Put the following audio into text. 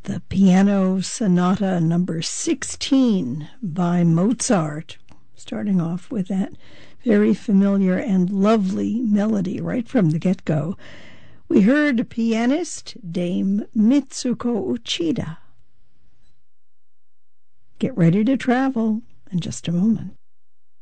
the Piano Sonata number 16 by Mozart, starting off with that very familiar and lovely melody right from the get-go. We heard pianist Dame Mitsuko Uchida. Get ready to travel in just a moment.